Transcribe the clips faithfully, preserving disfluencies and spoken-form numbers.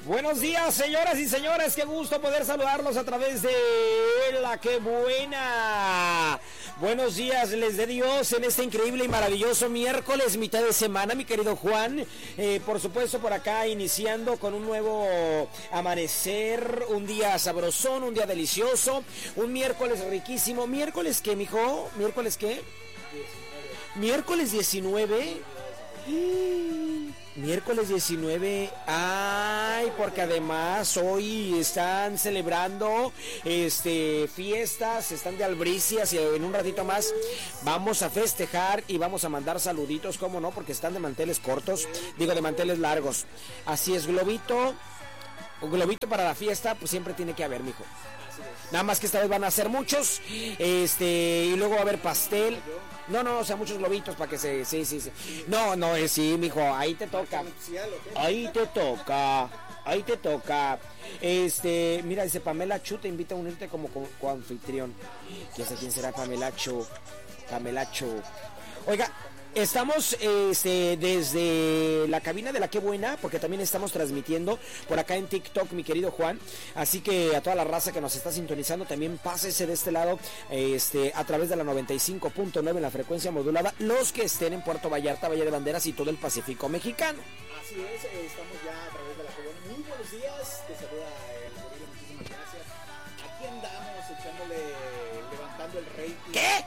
Buenos días, señoras y señores, qué gusto poder saludarlos a través de La Que Buena. Buenos días, les de Dios en este increíble y maravilloso miércoles, mitad de semana, mi querido Juan. Eh, por supuesto, por acá iniciando con un nuevo amanecer, un día sabrosón, un día delicioso, un miércoles riquísimo. ¿Miércoles qué, mijo? ¿Miércoles qué? Miércoles diecinueve. Miércoles diecinueve, ay, porque además hoy están celebrando este fiestas, están de albricias y en un ratito más vamos a festejar y vamos a mandar saluditos, ¿cómo no? Porque están de manteles cortos, digo de manteles largos. Así es, globito, un globito para la fiesta, pues siempre tiene que haber, mijo. Nada más que esta vez van a ser muchos, este, y luego va a haber pastel. No, no, o sea, muchos globitos para que se... Sí, sí, sí. No, no, es sí, mijo, ahí te toca. Ahí te toca. Ahí te toca. Este, mira, dice Pamela Chu, te invita a unirte como coanfitrión. ¿Quién sabe quién será Pamela Chu? Pamela Chu. Oiga, estamos este, desde la cabina de La Que Buena, porque también estamos transmitiendo por acá en TikTok, mi querido Juan. Así que a toda la raza que nos está sintonizando, también pásese de este lado este, a través de la noventa y cinco punto nueve en la frecuencia modulada, los que estén en Puerto Vallarta, Valle de Banderas y todo el Pacífico mexicano. Así es, eh, estamos ya a través de La Que Buena. Muy buenos días, te saluda el Gorila, muchísimas gracias. Aquí andamos echándole, levantando el rating. ¿Qué?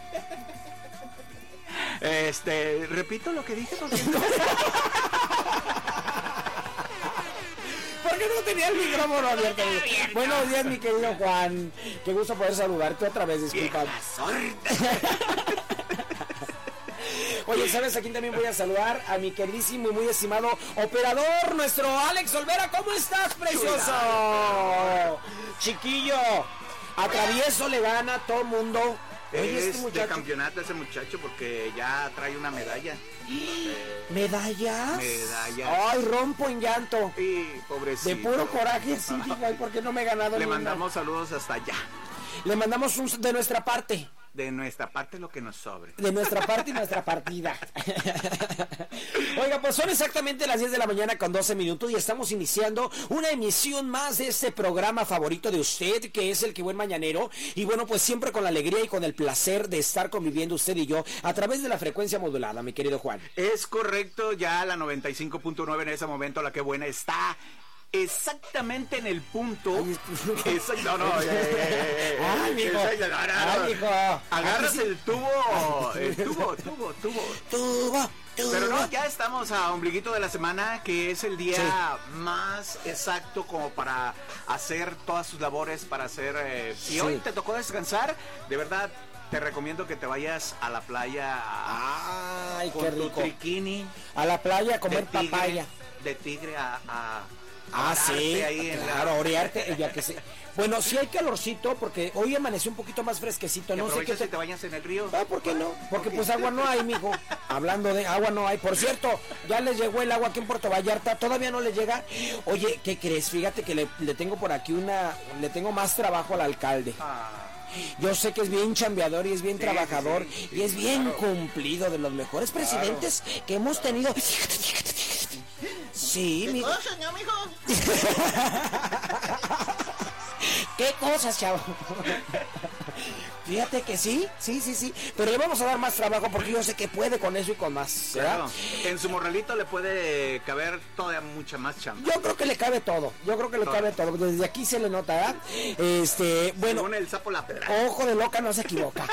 Este, repito lo que dije, ¿por qué no? ¿Por qué no tenía el micrófono abierto? Buenos días, mi querido Juan. Qué gusto poder saludarte otra vez, disculpa. Oye, ¿sabes a quién también voy a saludar? A mi queridísimo y muy estimado operador, nuestro Alex Olvera. ¿Cómo estás, precioso? Chiquillo, a travieso le gana a todo mundo. Oye, es este de campeonato ese muchacho porque ya trae una medalla. Eh, ¿Medallas? Medallas. Ay, rompo en llanto. Sí, pobrecito. De puro coraje, sí, digo, ay, ¿por qué no me he ganado? Le ninguna? mandamos saludos hasta allá. Le mandamos un de nuestra parte. De nuestra parte lo que nos sobre. De nuestra parte y nuestra partida. Oiga, pues son exactamente las diez de la mañana con doce minutos y estamos iniciando una emisión más de este programa favorito de usted, que es el Que Buen Mañanero. Y bueno, pues siempre con la alegría y con el placer de estar conviviendo usted y yo a través de la frecuencia modulada, mi querido Juan. Es correcto, ya la noventa y cinco punto nueve en ese momento, La Que Buena está exactamente en el punto. Exacto, no, no, eh, eh, eh, Ay, mijo. Exacto, no, no, no. Ay, mijo. Agarras sí. el tubo, el tubo, tubo, tubo. Tubo, tubo. Pero no, ya estamos a ombliguito de la semana, que es el día Sí. más exacto como para hacer todas sus labores, para hacer... Eh, si Sí. hoy te tocó descansar, de verdad... Te recomiendo que te vayas a la playa a, Ay, con qué tu rico. triquini. A la playa a comer de tigre, papaya. De tigre a... a Ah, orarte sí, ahí en claro, la... orearte, ya que sí. Bueno, sí hay calorcito, porque hoy amaneció un poquito más fresquecito, Que no sé qué aproveches te... y te bañas en el río. Ah, ¿por qué no? Porque pues agua no hay, mijo. Hablando de agua no hay. Por cierto, ya les llegó el agua aquí en Puerto Vallarta, todavía no le llega. Oye, ¿qué crees? Fíjate que le, le tengo por aquí una... Le tengo más trabajo al alcalde. Ah. Yo sé que es bien chambeador y es bien Sí, trabajador sí, sí, y es bien claro. cumplido, de los mejores presidentes Claro. que hemos tenido. Sí, ¿Qué mijo. cosa, no, mijo? ¿Qué cosas, chavo? Fíjate que sí, sí, sí, sí. Pero le vamos a dar más trabajo porque yo sé que puede con eso y con más, ¿verdad? Claro. En su morralito le puede caber todavía mucha más chamba. Yo creo que le cabe todo. Yo creo que le Todo. cabe todo. Desde aquí se le nota, ¿verdad? Este, bueno. Según el sapo la pedra. Ojo de loca no se equivoca.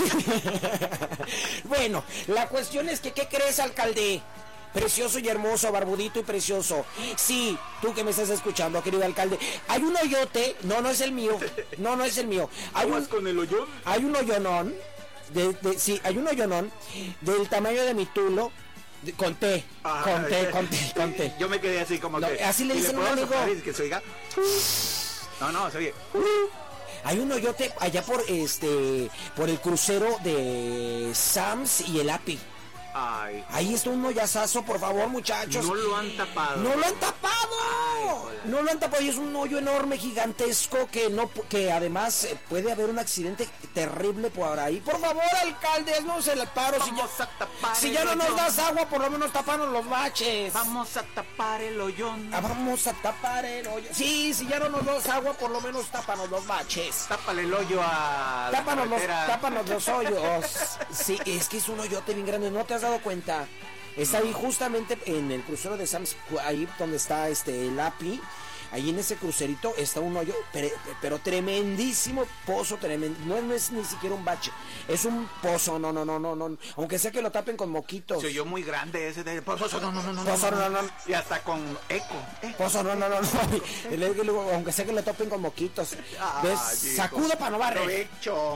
Bueno, la cuestión es que, ¿qué crees, alcalde? Precioso y hermoso, barbudito y precioso. Sí, tú que me estás escuchando, querido alcalde. Hay un hoyote, no, no es el mío. No, no es el mío. Hay un, con el hoyón? hay un hoyonón. De, de, sí, hay un hoyonón del tamaño de mi tulo. De, con T, Ah, con T, con T, con T. Yo me quedé así como No, que... así le ¿y dicen a un puedo amigo? soplar y que se oiga? No, no, se oye. Hay un hoyote allá por este, por el crucero de Sams y el A P I. Ay. Ahí está un hoyazazo, por favor, muchachos. No lo han tapado. ¡No lo han tapado! No, no lo han tapado y es un hoyo enorme, gigantesco, que no, que además puede haber un accidente terrible por ahí. Por favor, alcalde, no se le paro. Si ya, si ya no nos das agua, por lo menos tapanos los baches. Vamos a tapar el hoyón. Ah, vamos a tapar el hoyo. Sí, si ya no nos das agua, por lo menos tápanos los baches. Tápale el hoyo a la tápanos los, carretera. tápanos los hoyos. Sí, es que es un hoyote bien grande, ¿no te has dado cuenta? Está ahí justamente en el crucero de Sam's, ahí donde está este el A P I. Ahí en ese crucerito está un hoyo, pero, pero tremendísimo pozo, tremendo. No, no es ni siquiera un bache, es un pozo, no, no, no, no, no. Aunque sea que lo tapen con moquitos. Se oyó muy grande ese de pozo, no, no, no, no. Pozo, no, no, no. Y hasta con eco. ¿eh? Pozo, no, no, no, no. Y luego, aunque sea que lo tapen con moquitos. Ah, ¿Ves? Sacudo para no barrer. Provecho.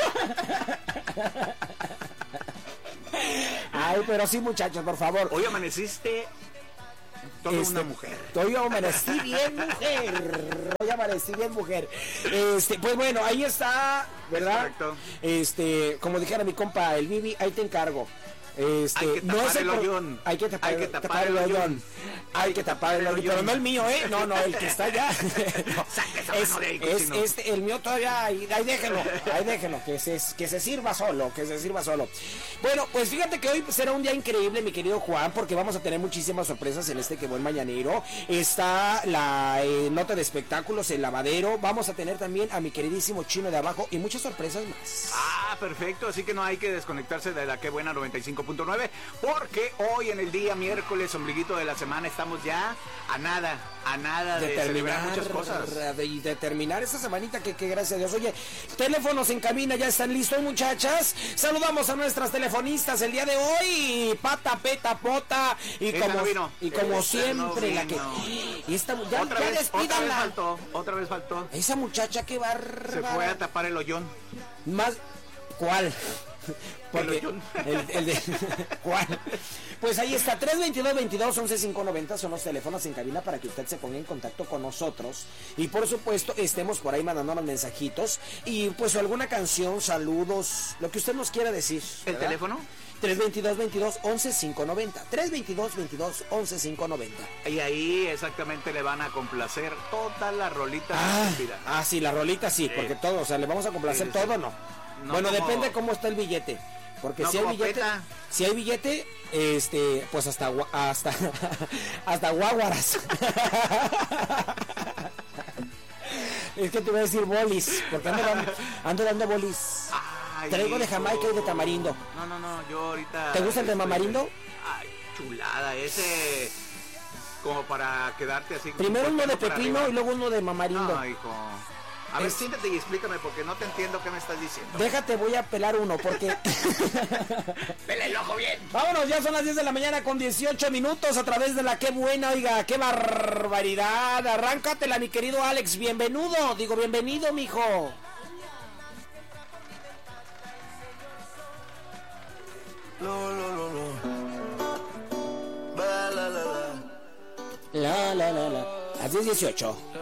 Ay, pero sí, muchachos, por favor. Hoy amaneciste toda Este, una mujer. Hoy amanecí bien mujer. Hoy amanecí bien mujer. Este, pues bueno, ahí está, ¿verdad? Correcto. Este, como dijera mi compa el Bibi, ahí te encargo. Este, Hay que tapar es el pro- hoyón. Hay que tapar, Hay que tapar el hoyón. hoyón. Hay que tapar el hoyón. Pero no el mío, ¿eh? No, no, el que está allá. No, Saque esa es, mano de ahí, es cochino. este, el mío todavía, ahí, ahí déjenlo, ahí déjenlo, que se, que se sirva solo, que se sirva solo. Bueno, pues fíjate que hoy será un día increíble, mi querido Juan, porque vamos a tener muchísimas sorpresas en este que buen mañanero. Está la eh, nota de espectáculos, el lavadero. Vamos a tener también a mi queridísimo Chino de abajo y muchas sorpresas más. Ah, perfecto, así que no hay que desconectarse de la que buena noventa y cinco punto nueve, porque hoy en el día miércoles, ombliguito de la semana, estamos ya a nada, a nada de, de celebrar terminar, muchas cosas. de, de terminar esta semanita que, que gracias a Dios. Oye, teléfonos en cabina ya están listos, muchachas. Saludamos a nuestras telefonistas el día de hoy. Pata, peta, pota. Y Esa como, no vino. y como Esa siempre, no la que. vino. Y esta, ya, otra, ya vez, otra vez despídanla. faltó, otra vez faltó. Esa muchacha que va Se fue a tapar el hoyón. Más. ¿Cuál? Porque El hoyón. el, el de ¿cuál? Pues ahí está, tres veintidós, veintidós, once, cinco noventa son los teléfonos en cabina para que usted se ponga en contacto con nosotros y por supuesto estemos por ahí mandándonos mensajitos y pues alguna canción, saludos, lo que usted nos quiera decir. ¿El ¿verdad? teléfono? tres veintidós, veintidós, once, cinco noventa. tres veintidós, veintidós, once, cinco noventa. Y ahí exactamente le van a complacer todas las rolitas. Ah, estúpidas. ah, sí, la rolita sí, Sí. porque todo, o sea, le vamos a complacer Sí, sí, todo, sí. ¿no? No Bueno, como- depende cómo está el billete. Porque No si hay como billete, peta. si hay billete, este, pues hasta gua- hasta hasta guaguaras. Es que te voy a decir bolis, porque ando dando, ando dando bolis. Ay, Traigo de hijo. Jamaica y de tamarindo. No, no, no, yo ahorita... ¿Te gusta el de estoy- mamarindo? Ay, chulada, ese... Como para quedarte así... Primero uno de volteando para pepino arriba. y luego uno de mamarindo. No, hijo. A ver, Es- siéntate y explícame porque no te entiendo qué me estás diciendo. Déjate, voy a pelar uno porque... ¡Pela el ojo bien! Vámonos, ya son las diez de la mañana con dieciocho minutos a través de la Qué Buena, oiga, qué barbaridad. Arráncatela, mi querido Alex, bienvenido, digo bienvenido, mijo. No, no, no, no. Ba, la, la, la. La, la, la, la. Las diez dieciocho.